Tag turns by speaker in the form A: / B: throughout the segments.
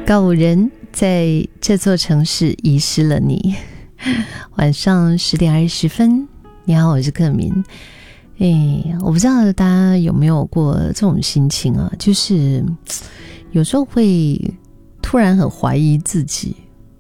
A: 告五人在这座城市遗失了你。晚上10点20分，你好，我是克明。我不知道大家有没有过这种心情啊，就是有时候会突然很怀疑自己，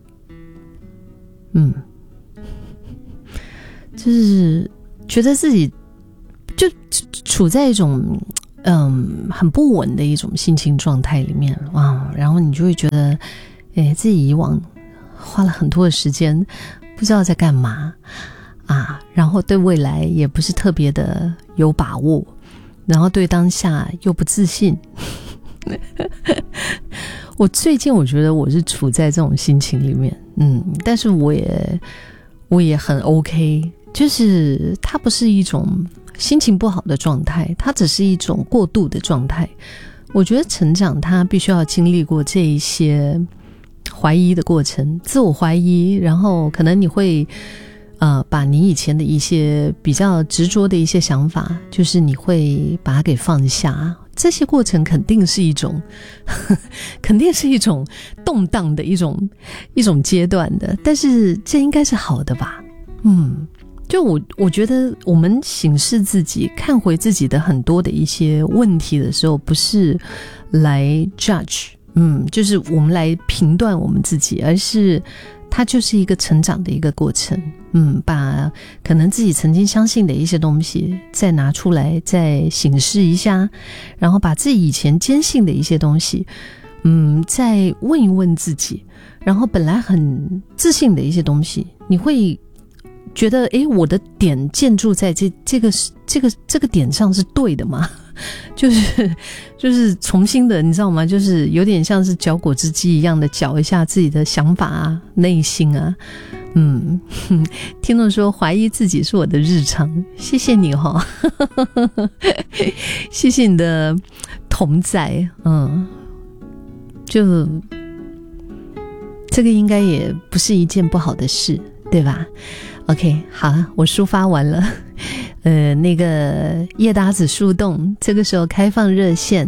A: 就是觉得自己就处在一种很不稳的一种心情状态里面啊，然后你就会觉得自己以往花了很多的时间不知道在干嘛啊，然后对未来也不是特别的有把握，然后对当下又不自信。我最近我觉得我是处在这种心情里面，但是我也很 OK， 就是它不是一种心情不好的状态，它只是一种过度的状态。我觉得成长它必须要经历过这一些怀疑的过程，自我怀疑，然后可能你会把你以前的一些比较执着的一些想法，就是你会把它给放下。这些过程肯定是一种动荡的一种阶段的，但是这应该是好的吧。就我觉得我们审视自己，看回自己的很多的一些问题的时候，不是来 judge， 就是我们来评断我们自己，而是它就是一个成长的一个过程。把可能自己曾经相信的一些东西再拿出来，再审视一下，然后把自己以前坚信的一些东西再问一问自己，然后本来很自信的一些东西，你会觉得我的点建筑在这个点上是对的吗？就是重新的，你知道吗？就是有点像是搅果汁机一样的搅一下自己的想法啊，内心啊。听众说怀疑自己是我的日常，谢谢你齁。谢谢你的同在。就这个应该也不是一件不好的事，对吧？OK， 好，我抒发完了。那个叶搭子树洞，这个时候开放热线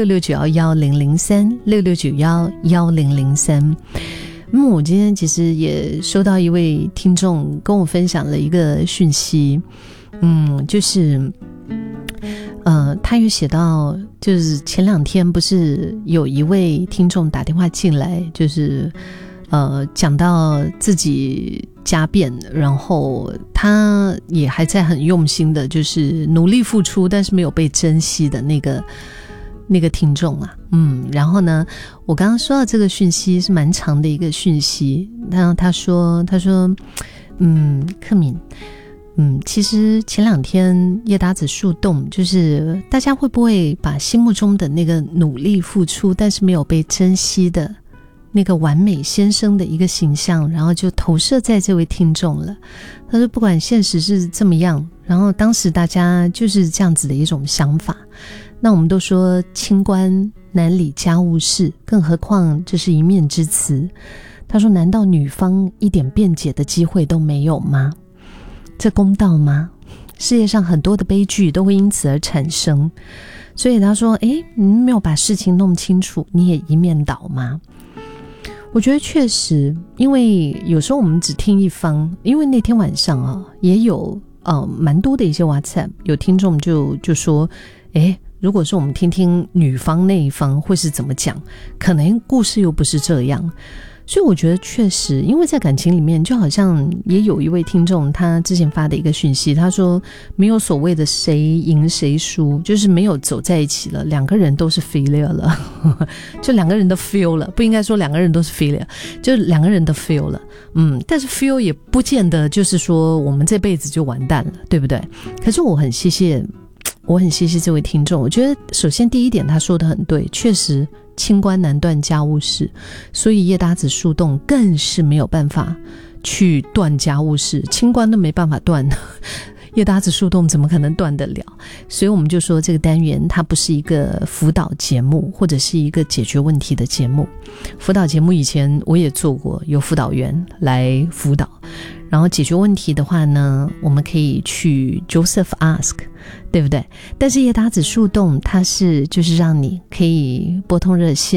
A: 66911003，66911003。我今天其实也收到一位听众跟我分享了一个讯息，就是他有写到，就是前2天不是有一位听众打电话进来，就是讲到自己家变，然后他也还在很用心的就是努力付出，但是没有被珍惜的那个听众啊。然后呢，我刚刚说到这个讯息是蛮长的一个讯息，然后他说克敏，其实前2天叶搭子树洞，就是大家会不会把心目中的那个努力付出但是没有被珍惜的那个完美先生的一个形象，然后就投射在这位听众了。他说不管现实是这么样，然后当时大家就是这样子的一种想法。那我们都说清官难理家务事，更何况这是一面之词。他说难道女方一点辩解的机会都没有吗？这公道吗？世界上很多的悲剧都会因此而产生，所以他说你没有把事情弄清楚，你也一面倒吗？我觉得确实，因为有时候我们只听一方，因为那天晚上也有蛮多的一些 WhatsApp， 有听众就说如果说我们听听女方那一方会是怎么讲，可能故事又不是这样。所以我觉得确实，因为在感情里面，就好像也有一位听众他之前发的一个讯息，他说没有所谓的谁赢谁输，就是没有走在一起了，两个人都是 failure 了。就两个人都 fail 了，不应该说两个人都是 failure， 就两个人都 fail 了。但是 fail 也不见得就是说我们这辈子就完蛋了，对不对？可是我很谢谢这位听众。我觉得首先第一点他说的很对，确实清官难断家务事，所以叶搭子树洞更是没有办法去断家务事，清官都没办法断，叶搭子树洞怎么可能断得了？所以我们就说这个单元它不是一个辅导节目，或者是一个解决问题的节目。辅导节目以前我也做过，有辅导员来辅导，然后解决问题的话呢，我们可以去 Joseph Ask， 对不对？但是叶搭子树洞它是就是让你可以拨通热线，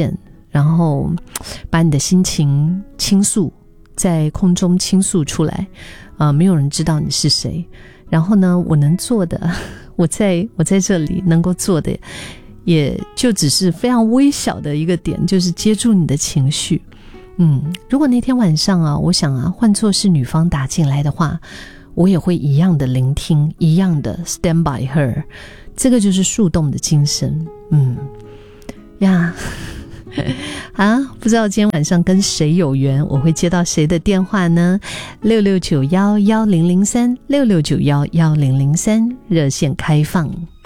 A: 然后把你的心情倾诉，在空中倾诉出来，没有人知道你是谁。然后呢，我能做的，我在这里能够做的，也就只是非常微小的一个点，就是接住你的情绪。如果那天晚上啊，我想啊，换作是女方打进来的话，我也会一样的聆听，一样的 stand by her。这个就是树洞的精神。不知道今天晚上跟谁有缘，我会接到谁的电话呢？66911003，66911003，热线开放。